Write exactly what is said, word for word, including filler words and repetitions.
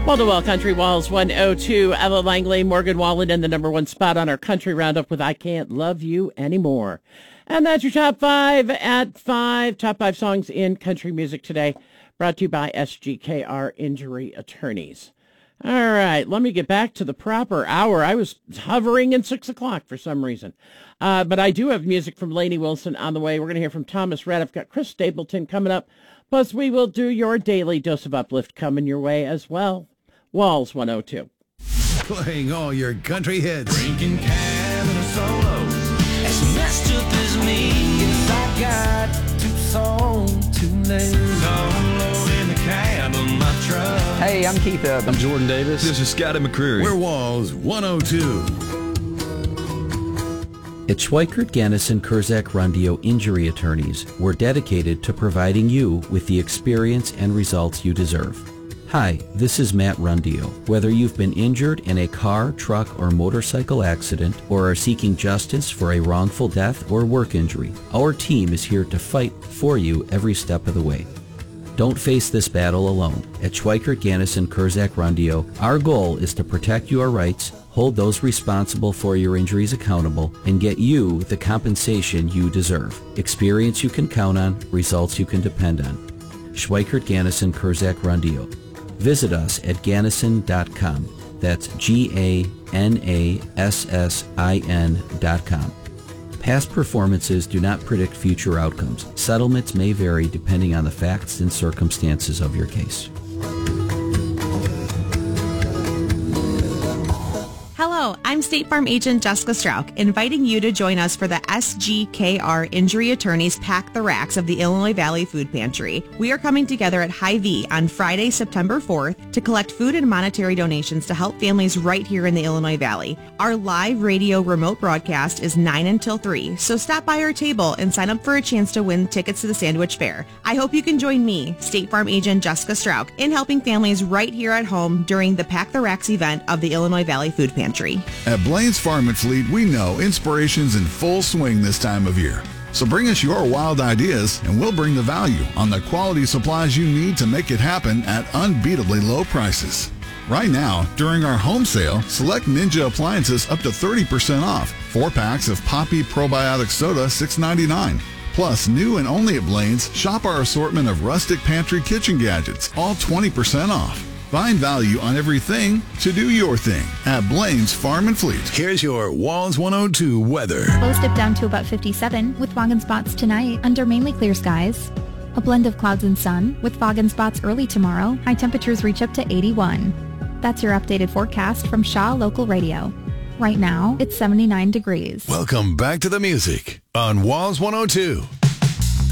Well to Well Country Walls one oh two. Ella Langley, Morgan Wallen in the number one spot on our country roundup with I Can't Love You Anymore. And that's your top five at five. Top five songs in country music today. Brought to you by S G K R Injury Attorneys. All right, let me get back to the proper hour. I was hovering in six o'clock for some reason. Uh, but I do have music from Lainey Wilson on the way. We're going to hear from Thomas Rhett. I've got Chris Stapleton coming up. Plus, we will do your daily dose of uplift coming your way as well. Walls one oh two. Playing all your country hits. Drinking Canada solos. As messed up as me. Yes, I got two songs to lay. Down low in the cab of my truck. Hey, I'm Keith Urban. I'm Jordan Davis. This is Scotty McCreery. We're Walls one oh two. At Schweikert, Gannison, Kurzak, Rundio Injury Attorneys, we're dedicated to providing you with the experience and results you deserve. Hi, this is Matt Rundio. Whether you've been injured in a car, truck, or motorcycle accident, or are seeking justice for a wrongful death or work injury, our team is here to fight for you every step of the way. Don't face this battle alone. At Schweikert, Gannison, Kurzak, Rundio, our goal is to protect your rights, hold those responsible for your injuries accountable, and get you the compensation you deserve. Experience you can count on, results you can depend on. Schweikert, Gannison, Kurzak, Rundio. Visit us at gannison dot com. That's G A N A S S I N dot com. Past performances do not predict future outcomes. Settlements may vary depending on the facts and circumstances of your case. Hello, I'm State Farm Agent Jessica Strauch, inviting you to join us for the S G K R Injury Attorneys Pack the Racks of the Illinois Valley Food Pantry. We are coming together at Hy-Vee on Friday, September fourth to collect food and monetary donations to help families right here in the Illinois Valley. Our live radio remote broadcast is nine until three, so stop by our table and sign up for a chance to win tickets to the Sandwich Fair. I hope you can join me, State Farm Agent Jessica Strauch, in helping families right here at home during the Pack the Racks event of the Illinois Valley Food Pantry. At Blaine's Farm and Fleet, we know inspiration's in full swing this time of year. So bring us your wild ideas, and we'll bring the value on the quality supplies you need to make it happen at unbeatably low prices. Right now, during our home sale, select Ninja appliances up to thirty percent off. Four packs of Poppy Probiotic Soda, six ninety-nine. Plus, new and only at Blaine's, shop our assortment of rustic pantry kitchen gadgets, all twenty percent off. Find value on everything to do your thing at Blaine's Farm and Fleet. Here's your Walls one oh two weather. Lows dip down to about fifty-seven with fog and spots tonight under mainly clear skies. A blend of clouds and sun with fog and spots early tomorrow. High temperatures reach up to eighty-one. That's your updated forecast from Shaw Local Radio. Right now, it's seventy-nine degrees. Welcome back to the music on Walls one oh two.